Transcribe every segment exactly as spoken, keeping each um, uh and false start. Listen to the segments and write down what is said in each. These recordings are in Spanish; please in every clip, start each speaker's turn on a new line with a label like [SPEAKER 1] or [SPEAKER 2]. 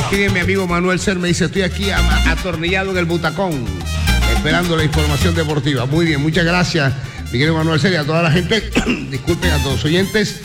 [SPEAKER 1] escribe mi amigo Manuel Ser, me dice, estoy aquí atornillado en el butacón, esperando la información deportiva. Muy bien, muchas gracias, mi querido Manuel Ser, y a toda la gente, disculpen a todos los oyentes,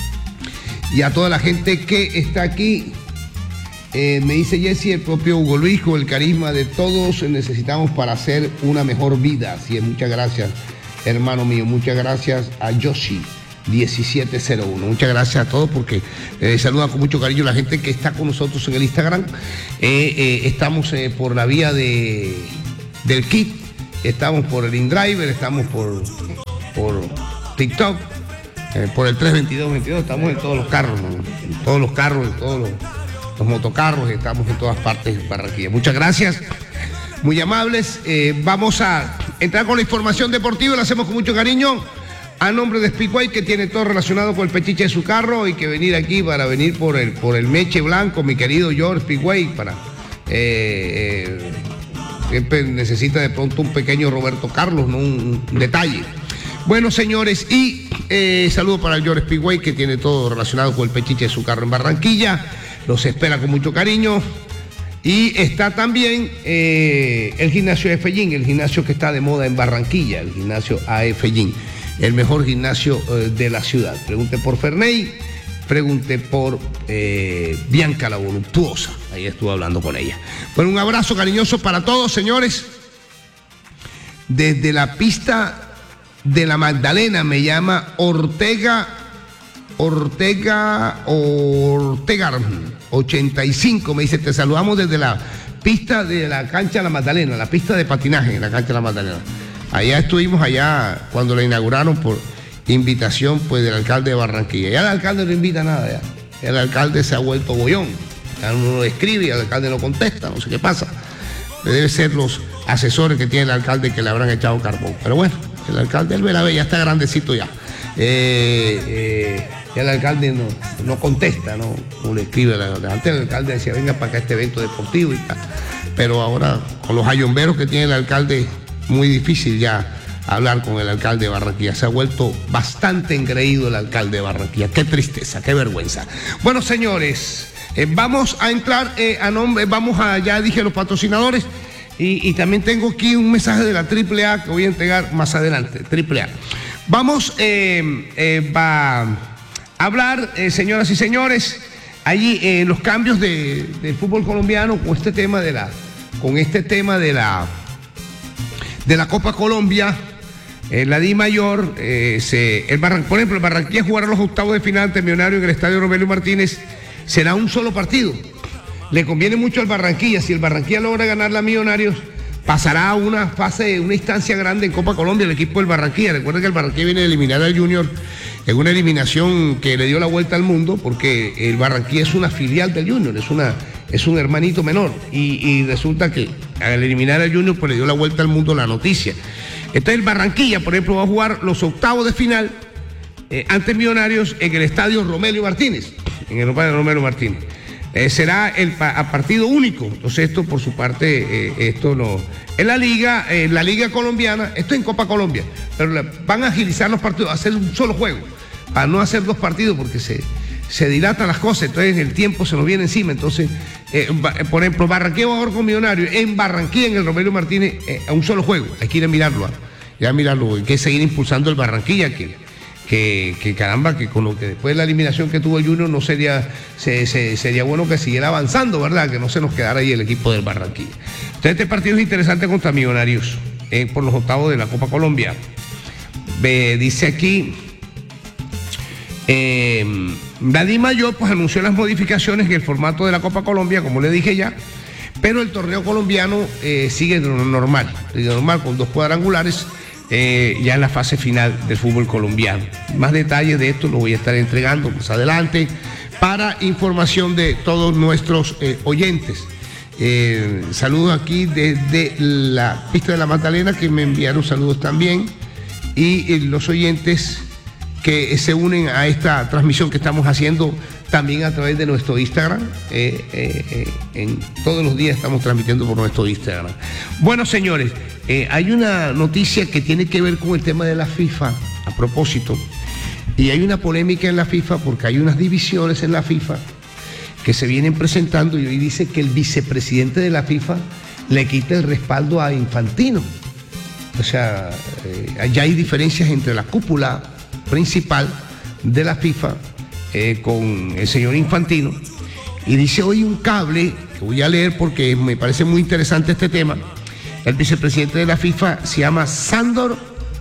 [SPEAKER 1] y a toda la gente que está aquí. Eh, me dice Jesse, el propio Hugo Luis, con el carisma de todos necesitamos para hacer una mejor vida. Así es, muchas gracias, hermano mío, muchas gracias a Yoshi diecisiete cero uno. Muchas gracias a todos porque eh, saluda con mucho cariño la gente que está con nosotros en el Instagram. Eh, eh, estamos eh, por la vía de, del Kit, estamos por el InDriver, estamos por, por TikTok, eh, por el tres veintidós veintidós, estamos en todos los carros, ¿no? En todos los carros, en todos los, los motocarros, estamos en todas partes de Barranquilla. Muchas gracias, muy amables. Eh, vamos a entrar con la información deportiva, lo hacemos con mucho cariño. A nombre de Speedway, que tiene todo relacionado con el pechiche de su carro y que venir aquí para venir por el, por el meche blanco, mi querido George Speedway, para eh, eh, siempre necesita de pronto un pequeño Roberto Carlos, ¿no? Un, un detalle. Bueno, señores, y eh, saludo para el George Speedway, que tiene todo relacionado con el pechiche de su carro en Barranquilla. Los espera con mucho cariño. Y está también eh, el gimnasio A F Gym, el gimnasio que está de moda en Barranquilla, el gimnasio A F Gym. El mejor gimnasio eh, de la ciudad. Pregunte por Ferney, pregunte por eh, Bianca la Voluptuosa. Ahí estuve hablando con ella. Bueno, un abrazo cariñoso para todos, señores. Desde la pista de la Magdalena me llama Ortega, Ortega, Ortega ochenta y cinco. Me dice, te saludamos desde la pista de la cancha de la Magdalena, la pista de patinaje en la cancha de la Magdalena. Allá estuvimos, allá cuando la inauguraron por invitación pues del alcalde de Barranquilla. Ya el alcalde no invita nada, ya. El alcalde se ha vuelto bollón. Ya uno lo escribe y el alcalde no contesta, no sé qué pasa. Debe ser los asesores que tiene el alcalde que le habrán echado carbón. Pero bueno, el alcalde, él ve la ve, ya está grandecito ya. Eh, eh, ya el alcalde no, no contesta, no, no le escribe. Antes el alcalde decía, venga para acá a este evento deportivo y tal. Pero ahora, con los ayomberos que tiene el alcalde, muy difícil ya hablar con el alcalde de Barranquilla. Se ha vuelto bastante engreído el alcalde de Barranquilla. Qué tristeza, qué vergüenza. Bueno, señores, eh, vamos a entrar eh, a nombre, vamos a, ya dije los patrocinadores, y, y también tengo aquí un mensaje de la triple A que voy a entregar más adelante. triple A. Vamos eh, eh, va a hablar, eh, señoras y señores, allí eh, los cambios de, del fútbol colombiano con este tema de la, con este tema de la de la Copa Colombia, eh, la Di Mayor, eh, se, el Barran, por ejemplo, el Barranquilla jugará los octavos de final ante Millonario en el estadio Romelio Martínez, será un solo partido. Le conviene mucho al Barranquilla, si el Barranquilla logra ganar la Millonarios, pasará a una fase, una instancia grande en Copa Colombia el equipo del Barranquilla. Recuerden que el Barranquilla viene a eliminar al Junior en una eliminación que le dio la vuelta al mundo, porque el Barranquilla es una filial del Junior, es una... es un hermanito menor, y, y resulta que al eliminar al Junior pues le dio la vuelta al mundo la noticia. Entonces el Barranquilla, por ejemplo, va a jugar los octavos de final eh, ante Millonarios en el estadio Romelio Martínez, en el estadio Romelio Martínez. Eh, será el a partido único. Entonces esto por su parte, eh, esto no... En la liga, en eh, la liga colombiana, esto en Copa Colombia, pero la, van a agilizar los partidos, a hacer un solo juego, para no hacer dos partidos porque se... se dilatan las cosas, entonces el tiempo se nos viene encima. Entonces, eh, por ejemplo, Barranquilla va a jugar con Millonarios en Barranquilla, en el Romelio Martínez, eh, a un solo juego. Hay que ir a mirarlo, ¿eh? ya a mirarlo, hay que seguir impulsando el Barranquilla, que, que, que caramba, que con lo que después de la eliminación que tuvo el Junior, no sería, se, se, sería bueno que siguiera avanzando, ¿verdad? Que no se nos quedara ahí el equipo del Barranquilla. Entonces, este partido es interesante contra Millonarios, eh, por los octavos de la Copa Colombia. Eh, dice aquí... Eh, la Di Mayor pues anunció las modificaciones en el formato de la Copa Colombia, como le dije ya, pero el torneo colombiano eh, sigue normal, sigue normal con dos cuadrangulares eh, ya en la fase final del fútbol colombiano. Más detalles de esto lo voy a estar entregando más adelante para información de todos nuestros eh, oyentes. Eh, saludos aquí desde la pista de la Magdalena, que me enviaron saludos también, y eh, los oyentes que se unen a esta transmisión que estamos haciendo también a través de nuestro Instagram. Eh, eh, eh, en todos los días estamos transmitiendo por nuestro Instagram. Bueno, señores, eh, hay una noticia que tiene que ver con el tema de la FIFA, a propósito, y hay una polémica en la FIFA porque hay unas divisiones en la FIFA que se vienen presentando, y hoy dice que el vicepresidente de la FIFA le quita el respaldo a Infantino. O sea, eh, ya hay diferencias entre la cúpula principal de la FIFA eh, con el señor Infantino. Y dice hoy un cable, que voy a leer porque me parece muy interesante este tema. El vicepresidente de la FIFA se llama Sandor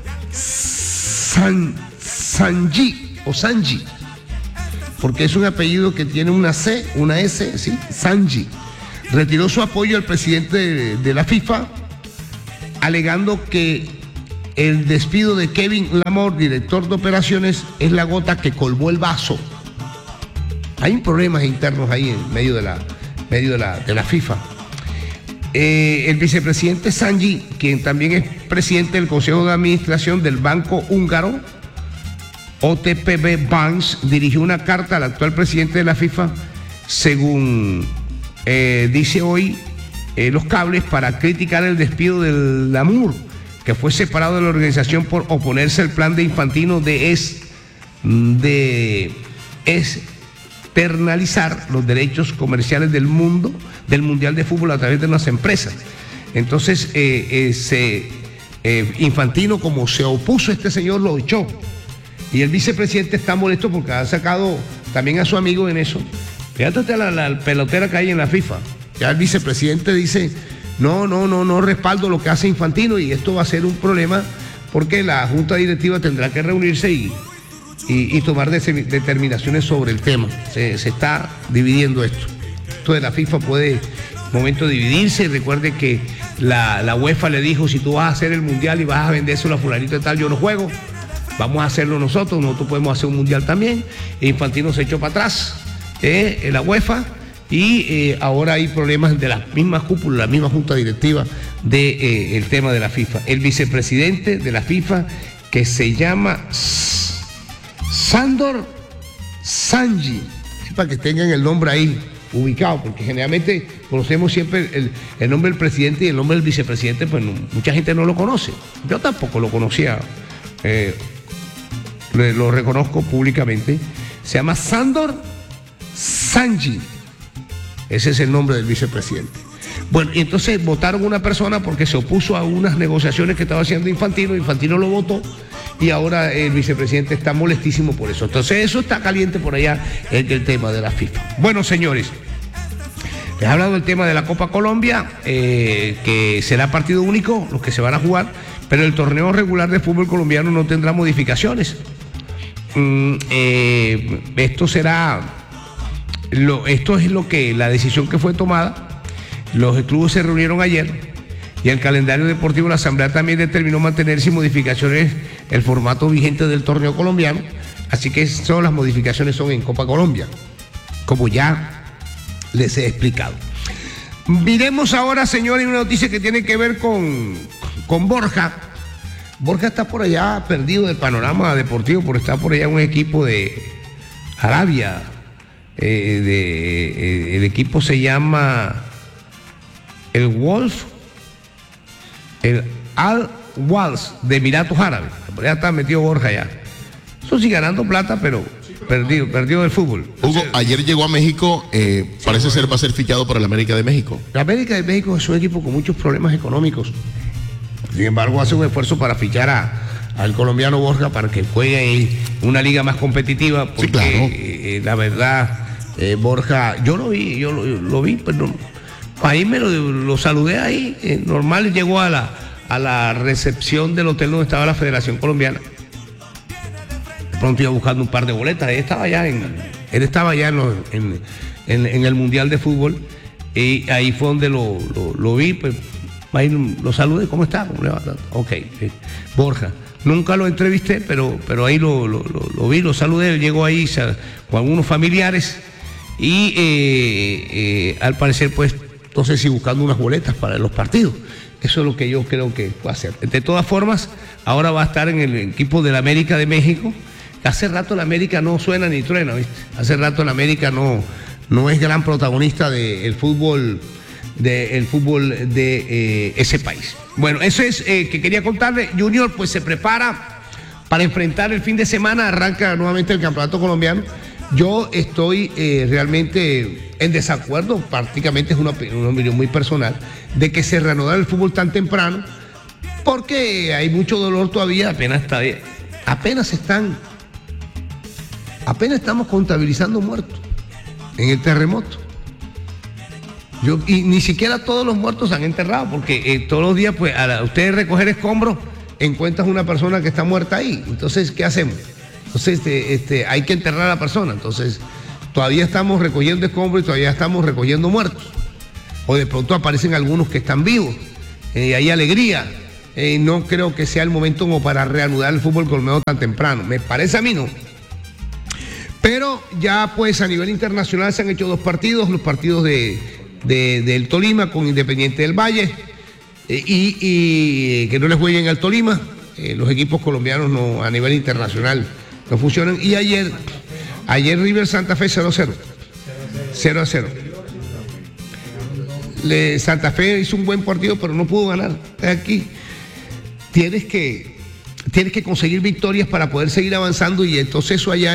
[SPEAKER 1] San, Sanji, o Sanji, porque es un apellido que tiene una C, una S, ¿sí? Sanji. Retiró su apoyo al presidente de, de la FIFA, alegando que el despido de Kevin Lamor, director de operaciones, es la gota que colmó el vaso. Hay problemas internos ahí en medio de la, medio de la, de la FIFA. Eh, el vicepresidente Sanji, quien también es presidente del Consejo de Administración del Banco Húngaro, O T P B Banks, dirigió una carta al actual presidente de la FIFA, según eh, dice hoy eh, los cables, para criticar el despido del Lamur, que fue separado de la organización por oponerse al plan de Infantino de, es, de externalizar los derechos comerciales del mundo, del Mundial de Fútbol a través de unas empresas. Entonces, eh, eh, se, eh, Infantino, como se opuso a este señor, lo echó. Y el vicepresidente está molesto porque ha sacado también a su amigo en eso. Fíjate la, la pelotera que hay en la FIFA. Ya el vicepresidente dice, no, no, no, no respaldo lo que hace Infantino, y esto va a ser un problema porque la junta directiva tendrá que reunirse y, y, y tomar de, determinaciones sobre el tema. Se, se está dividiendo esto. Esto de la FIFA puede, en momento, dividirse. Recuerde que la, la UEFA le dijo, si tú vas a hacer el mundial y vas a vendérselo a fulanito y tal, yo no juego. Vamos a hacerlo nosotros, nosotros podemos hacer un mundial también. Infantino se echó para atrás, eh, en la UEFA, y eh, ahora hay problemas de las mismas cúpulas, la misma junta directiva del de, eh, tema de la FIFA. El vicepresidente de la FIFA, que se llama Sandor Sanji, para que tengan el nombre ahí ubicado, porque generalmente conocemos siempre el, el nombre del presidente y el nombre del vicepresidente, pues no, mucha gente no lo conoce. Yo tampoco lo conocía. Eh, lo reconozco públicamente. Se llama Sandor Sanji. Ese es el nombre del vicepresidente. Bueno, y entonces votaron una persona porque se opuso a unas negociaciones que estaba haciendo Infantino. Infantino lo votó y ahora el vicepresidente está molestísimo por eso. Entonces eso está caliente por allá en el tema de la FIFA. Bueno, señores, les he hablado del tema de la Copa Colombia, eh, que será partido único los que se van a jugar, pero el torneo regular de fútbol colombiano no tendrá modificaciones. Mm, eh, esto será, lo, esto es lo que, la decisión que fue tomada. Los clubes se reunieron ayer y el calendario deportivo de la Asamblea también determinó mantener sin modificaciones el formato vigente del torneo colombiano. Así que todas las modificaciones son en Copa Colombia, como ya les he explicado. Miremos ahora, señores, una noticia que tiene que ver con, con Borja. Borja está por allá perdido del panorama deportivo, por estar por allá un equipo de Arabia. Eh, de, eh, el equipo se llama el Wolf, el Al-Wals de Emiratos Árabes. Por allá está metido Borja ya. Eso sí, ganando plata, pero perdido, perdido del fútbol.
[SPEAKER 2] Hugo, ayer llegó a México, eh, sí, parece ser va a ser fichado para la América de México.
[SPEAKER 1] La América de México es un equipo con muchos problemas económicos. Sin embargo, hace un esfuerzo para fichar a, al colombiano Borja para que juegue en una liga más competitiva. Porque sí, claro. eh, la verdad, eh, Borja, yo lo vi, yo lo, lo vi, pero ahí me lo, lo saludé ahí. Eh, normal, llegó a la, a la recepción del hotel donde estaba la Federación Colombiana. De pronto iba buscando un par de boletas. Él estaba ya en, él estaba ya en, los, en, en, en el Mundial de Fútbol. Y ahí fue donde lo, lo, lo vi, pues. Ahí lo saludé, ¿cómo está? ¿Cómo le va? Ok, eh, Borja. Nunca lo entrevisté, pero, pero ahí lo, lo, lo, lo vi, lo saludé. Llegó ahí o sea, con algunos familiares y eh, eh, al parecer, pues, no sé si buscando unas boletas para los partidos. Eso es lo que yo creo que va a hacer. De todas formas, ahora va a estar en el equipo de la América de México. Hace rato la América no suena ni truena, ¿viste? Hace rato la América no, no es gran protagonista del fútbol. del fútbol de eh, ese país. Bueno, eso es eh, que quería contarle. Junior pues se prepara para enfrentar el fin de semana, arranca nuevamente el campeonato colombiano, Yo estoy eh, realmente en desacuerdo, prácticamente es una, una opinión muy personal, de que se reanudara el fútbol tan temprano, porque hay mucho dolor todavía, apenas está bien. Apenas están, apenas estamos contabilizando muertos en el terremoto. Yo, y ni siquiera todos los muertos se han enterrado, porque eh, todos los días, pues, a la, ustedes recoger escombros, encuentras una persona que está muerta ahí. Entonces, ¿qué hacemos? Entonces, este, este, hay que enterrar a la persona. Entonces, todavía estamos recogiendo escombros y todavía estamos recogiendo muertos. O de pronto aparecen algunos que están vivos. Eh, hay alegría. Eh, no creo que sea el momento como para reanudar el fútbol colmeo tan temprano. Me parece a mí, ¿no? Pero ya, pues, a nivel internacional se han hecho dos partidos. Los partidos de, de, del Tolima con Independiente del Valle. Eh, y, y que no les jueguen al Tolima. Eh, los equipos colombianos no, a nivel internacional no funcionan. Y ayer, ayer River Santa Fe cero a cero. cero a cero. Le, Santa Fe hizo un buen partido, pero no pudo ganar. Aquí tienes que, tienes que conseguir victorias para poder seguir avanzando, y entonces eso allá